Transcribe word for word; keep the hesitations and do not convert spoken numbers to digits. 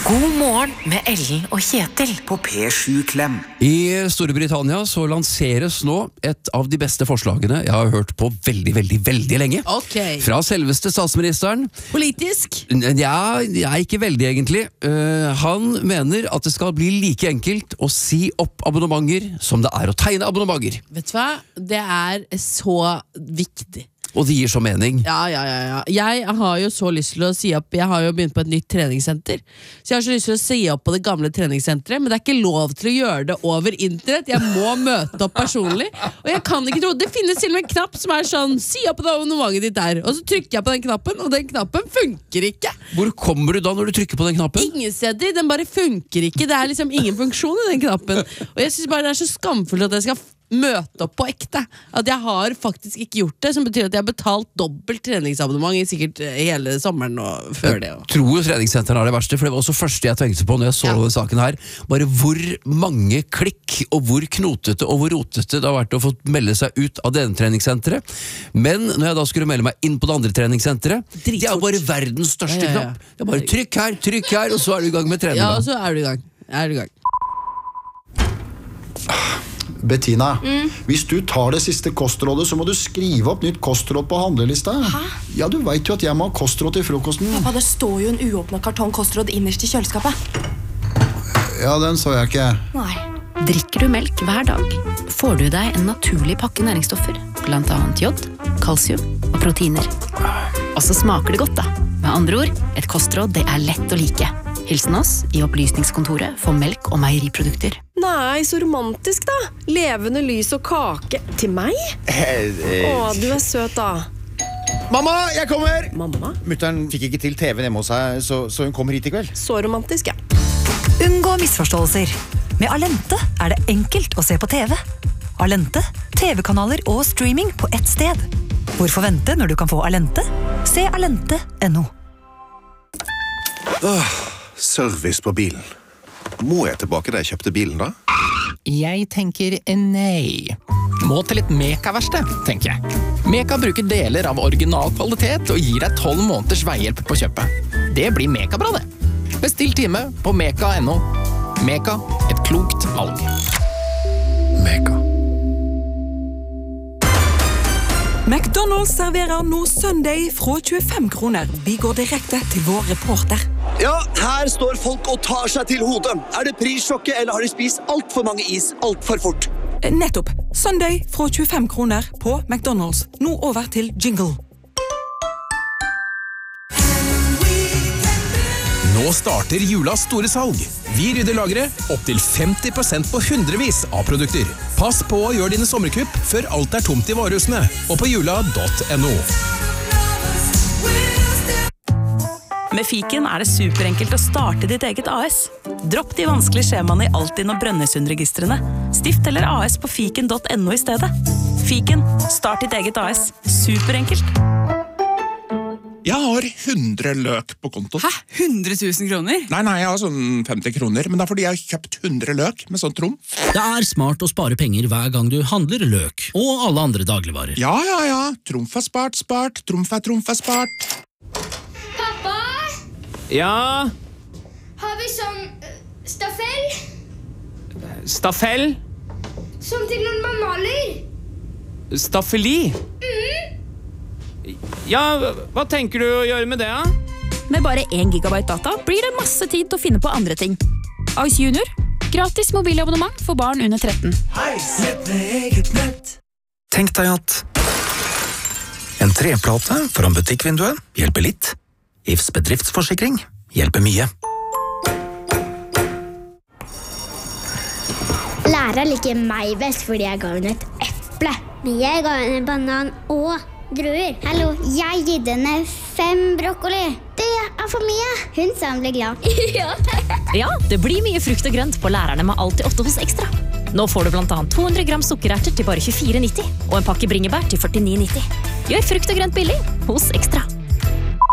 God morgen med Ellen og Kjetil på P sju Klem. I Storbritannia så lanseres nå et av de beste forslagene jeg har hørt på veldig, veldig, veldig lenge. Okay. Fra selveste statsministeren. Politisk? Ja, ja, ikke veldig egentlig. Uh, han mener at det skal bli like enkelt å si opp abonnementer som det er å tegne abonnementer. Vet du hva? Det er så viktig. Og det gir så mening. Ja, ja, ja, ja. Jeg har jo så lyst til å si opp. Jeg har jo begynt på et nytt treningssenter. Så jeg har så lyst til å si opp på det gamle treningssenteret. Men det er ikke lov til å gjøre det over internett. Jeg må møte opp personlig. Og jeg kan ikke tro, det finnes til og med en knapp som er sånn: si opp på abonnementet ditt der. Og så trykker jeg på den knappen, og den knappen funker ikke. Hvor kommer du da når du trykker på den knappen? Ingen steder, den bare funker ikke. Det er liksom ingen funksjon i den knappen. Og jeg synes bare det er så skamfullt at jeg skal møte opp på ekte. At jeg har faktisk ikke gjort det, som betyr at jeg har betalt dobbelt treningsabonnement i sikkert hele sommeren og før det. Jeg tror jo treningssenteren er det verste, for det var også første jeg tenkte på når jeg så ja. saken her. Bare hvor mange klikk, og hvor knotete og hvor rotete det har vært å få melde seg ut av det ene treningssenteret. Men når jeg da skulle melde meg inn på det andre treningssenteret, det er jo bare verdens største ja, ja, ja. knapp. Det er bare trykk her, trykk her, og så er du i gang med trening. Ja, og så er du i gang. Er du i gang. Bettina, mm. hvis du tar det siste kostrådet, så må du skrive opp nytt kostråd på handlelista. Hæ? Ja, du vet jo at jeg må ha kostråd til frokosten. Pappa, det står jo en uåpnet kartong kostråd innerst i kjøleskapet. Ja, den så jeg ikke. Nei. Drikker du melk hver dag, får du deg en naturlig pakke næringsstoffer, blant annet jod, kalsium og proteiner. Og så smaker det godt da. Med andre ord, et kostråd det er lett å like. Hilsen oss i opplysningskontoret for melk og meieriprodukter. Nei, så romantisk da. Levende lys og kake. Til meg? Å, du er søt da. Mamma, jeg kommer! Mamma? Mutteren fikk ikke til T V hjemme hos seg, så, så hun kommer hit i kveld. Så romantisk, ja. Unngå misforståelser. Med Alente er det enkelt å se på T V. Alente, T V-kanaler og streaming på ett sted. Hvorfor vente når du kan få Alente? Se alente punktum no. Åh, service på bilen. Må jeg tilbake da jeg kjøpte bilen da? Jeg tenker nei. Må til et Meka-verksted, tenker jeg. Meka bruker deler av original kvalitet og gir deg tolv måneders veihjelp på kjøpet. Det blir Meka-bra det. Bestill time på meka punktum no. Meka, et klokt valg. Meka. McDonald's serverer nå Sunday fra tjuefem kroner. Vi går direkte til vår reporter. Ja, her står folk og tar seg til hodet. Er det prissjokket, eller har de spist alt for mange is alt for fort? Nettopp. Sunday fra tjuefem kroner på McDonald's. Nå over til jingle. Nå starter julas store salg. Vi rydder lagre opp til femti prosent på hundrevis av produkter. Pass på å gjøre dine sommerkupp før alt er tomt i varehusene, og på jula punktum no. Med Fiken er det superenkelt å starte ditt eget A S. Dropp de vanskelige skjemaene i Altinn og Brønnøysundregistrene. Stift eller A S på fiken punktum no i stedet. Fiken, start ditt eget A S. Superenkelt. Jeg har hundre løk på konto. Hæ? hundre tusen kroner? Nei, nei, jeg har sånn femti kroner, men det er fordi jeg har kjøpt hundre løk med sånn trumf. Det er smart å spare penger hver gang du handler løk, og alle andre dagligvarer. Ja, ja, ja. Trumf er spart, spart. Trumf er trumf er spart. Pappa? Ja? Har vi sånn uh, staffell? Staffell? Som til når man maler? Staffeli? Mhm. Ja, hva tenker du å gjøre med det, da? Med bare én gigabyte data blir det masse tid til å finne på andre ting. Ice Junior. Gratis mobilabonnement for barn under tretten. Hei, sett med eget nett. Tenk deg at en treplate foran butikkvinduet hjelper litt. I F S bedriftsforsikring hjelper mye. Læreren liker meg best fordi jeg ga henne et eple. Men jeg ga henne en banan og druer. Hallo, jeg gitt henne fem brokkoli. Det er for mye. Hun sa hun ble glad. Ja. Ja, det blir mye frukt og grønt på lærerne med Alltid åtte hos Ekstra. Nå får du blant annet to hundre gram sukkererter til bare tjuefire nitti, og en pakke bringebær til førtini nitti. Gjør frukt og grønt billig hos Ekstra.